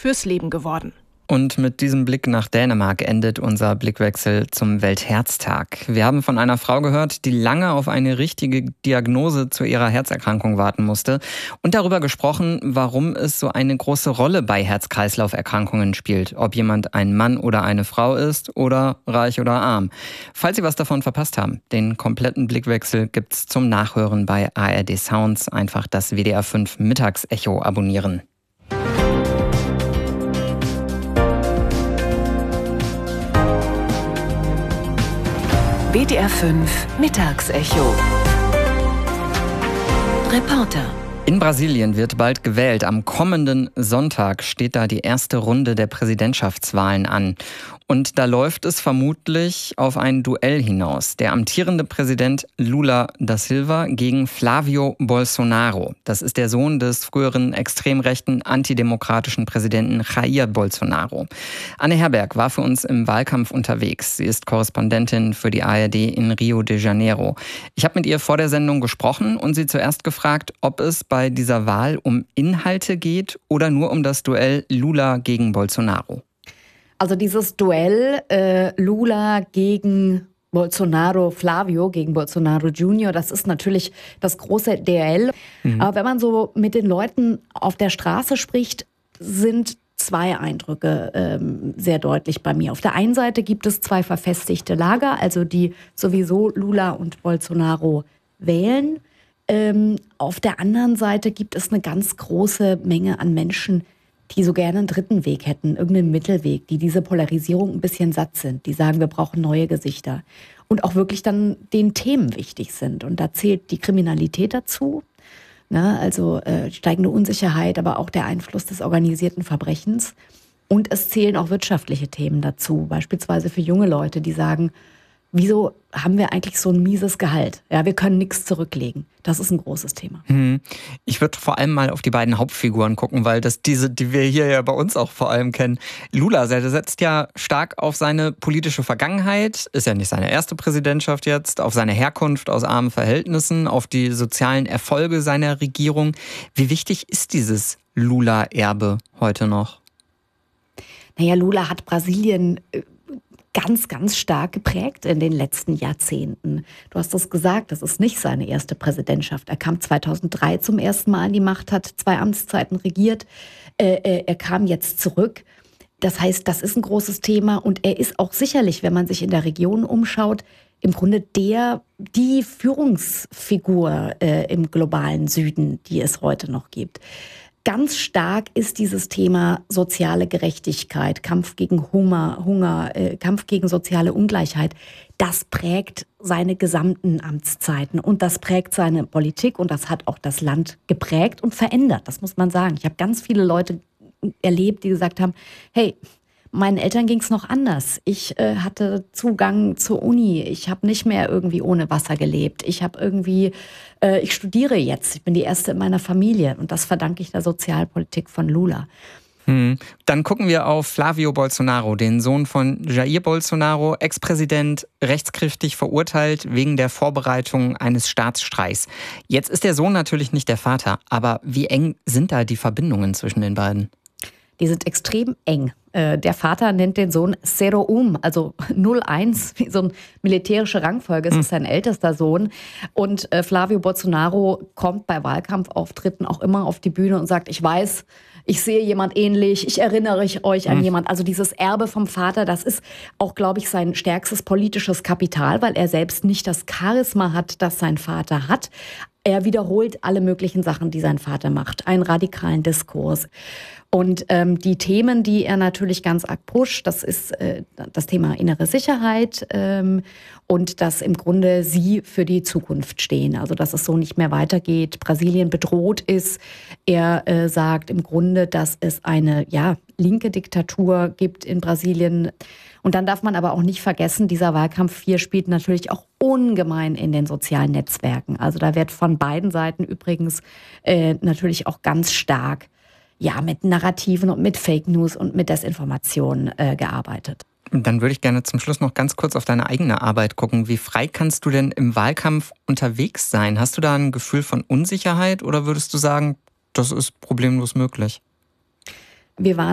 fürs Leben geworden. Und mit diesem Blick nach Dänemark endet unser Blickwechsel zum Weltherztag. Wir haben von einer Frau gehört, die lange auf eine richtige Diagnose zu ihrer Herzerkrankung warten musste und darüber gesprochen, warum es so eine große Rolle bei Herz-Kreislauf-Erkrankungen spielt, ob jemand ein Mann oder eine Frau ist oder reich oder arm. Falls Sie was davon verpasst haben, den kompletten Blickwechsel gibt's zum Nachhören bei ARD Sounds. Einfach das WDR 5 Mittagsecho abonnieren. WDR 5 Mittagsecho. Reporter. In Brasilien wird bald gewählt. Am kommenden Sonntag steht da die erste Runde der Präsidentschaftswahlen an. Und da läuft es vermutlich auf ein Duell hinaus. Der amtierende Präsident Lula da Silva gegen Flávio Bolsonaro. Das ist der Sohn des früheren extrem rechten antidemokratischen Präsidenten Jair Bolsonaro. Anne Herberg war für uns im Wahlkampf unterwegs. Sie ist Korrespondentin für die ARD in Rio de Janeiro. Ich habe mit ihr vor der Sendung gesprochen und sie zuerst gefragt, ob es bei dieser Wahl um Inhalte geht oder nur um das Duell Lula gegen Bolsonaro. Also dieses Duell Lula gegen Bolsonaro, Flávio gegen Bolsonaro Junior, das ist natürlich das große Duell. Aber wenn man so mit den Leuten auf der Straße spricht, sind zwei Eindrücke sehr deutlich bei mir. Auf der einen Seite gibt es zwei verfestigte Lager, also die sowieso Lula und Bolsonaro wählen. Auf der anderen Seite gibt es eine ganz große Menge an Menschen, die so gerne einen dritten Weg hätten, irgendeinen Mittelweg, die diese Polarisierung ein bisschen satt sind, die sagen, wir brauchen neue Gesichter und auch wirklich dann den Themen wichtig sind. Und da zählt die Kriminalität dazu, ne? Also steigende Unsicherheit, aber auch der Einfluss des organisierten Verbrechens. Und es zählen auch wirtschaftliche Themen dazu, beispielsweise für junge Leute, die sagen, wieso haben wir eigentlich so ein mieses Gehalt? Ja, wir können nichts zurücklegen. Das ist ein großes Thema. Ich würde vor allem mal auf die beiden Hauptfiguren gucken, weil die wir hier ja bei uns auch vor allem kennen. Lula, der setzt ja stark auf seine politische Vergangenheit, ist ja nicht seine erste Präsidentschaft jetzt, auf seine Herkunft aus armen Verhältnissen, auf die sozialen Erfolge seiner Regierung. Wie wichtig ist dieses Lula-Erbe heute noch? Naja, Lula hat Brasilien ganz, ganz stark geprägt in den letzten Jahrzehnten. Du hast das gesagt, das ist nicht seine erste Präsidentschaft. Er kam 2003 zum ersten Mal an die Macht, hat 2 Amtszeiten regiert. Er kam jetzt zurück. Das heißt, das ist ein großes Thema und er ist auch sicherlich, wenn man sich in der Region umschaut, im Grunde die Führungsfigur im globalen Süden, die es heute noch gibt. Ganz stark ist dieses Thema soziale Gerechtigkeit, Kampf gegen Hunger, Kampf gegen soziale Ungleichheit. Das prägt seine gesamten Amtszeiten und das prägt seine Politik und das hat auch das Land geprägt und verändert, das muss man sagen. Ich habe ganz viele Leute erlebt, die gesagt haben, hey, meinen Eltern ging es noch anders. Ich hatte Zugang zur Uni. Ich habe nicht mehr irgendwie ohne Wasser gelebt. Ich studiere jetzt. Ich bin die Erste in meiner Familie. Und das verdanke ich der Sozialpolitik von Lula. Dann gucken wir auf Flávio Bolsonaro, den Sohn von Jair Bolsonaro, Ex-Präsident, rechtskräftig verurteilt wegen der Vorbereitung eines Staatsstreichs. Jetzt ist der Sohn natürlich nicht der Vater. Aber wie eng sind da die Verbindungen zwischen den beiden? Die sind extrem eng. Der Vater nennt den Sohn 01, also 01, wie so eine militärische Rangfolge. Es ist sein ältester Sohn. Und Flávio Bolsonaro kommt bei Wahlkampfauftritten auch immer auf die Bühne und sagt, ich weiß, ich sehe jemand ähnlich, ich erinnere euch an jemand. Also dieses Erbe vom Vater, das ist auch, glaube ich, sein stärkstes politisches Kapital, weil er selbst nicht das Charisma hat, das sein Vater hat. Er wiederholt alle möglichen Sachen, die sein Vater macht. Einen radikalen Diskurs. Und die Themen, die er natürlich ganz arg pusht, das ist das Thema innere Sicherheit und dass im Grunde sie für die Zukunft stehen. Also dass es so nicht mehr weitergeht, Brasilien bedroht ist. Er sagt im Grunde, dass es eine linke Diktatur gibt in Brasilien. Und dann darf man aber auch nicht vergessen, dieser Wahlkampf 4 spielt natürlich auch ungemein in den sozialen Netzwerken. Also da wird von beiden Seiten übrigens natürlich auch ganz stark mit Narrativen und mit Fake News und mit Desinformation gearbeitet. Dann würde ich gerne zum Schluss noch ganz kurz auf deine eigene Arbeit gucken. Wie frei kannst du denn im Wahlkampf unterwegs sein? Hast du da ein Gefühl von Unsicherheit oder würdest du sagen, das ist problemlos möglich? Wir waren